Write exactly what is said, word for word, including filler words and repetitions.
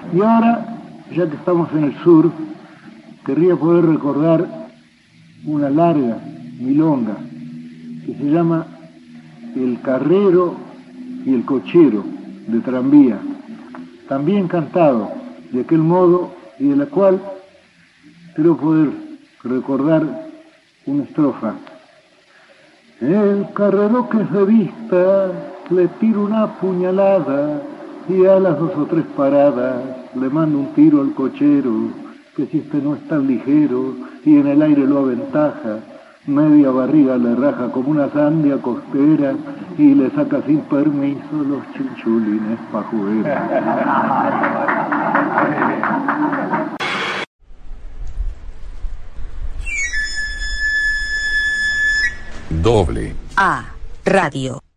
Y ahora, ya que estamos en el sur, querría poder recordar una larga milonga que se llama El Carrero y el Cochero de Tranvía, también cantado de aquel modo y de la cual quiero poder recordar una estrofa. El carrero que se vista le tira una puñalada y a las dos o tres paradas le manda un tiro al cochero, que si este no es tan ligero y en el aire lo aventaja, media barriga le raja como una sandia costera y le saca sin permiso los chinchulines pajueros. Doble A Radio.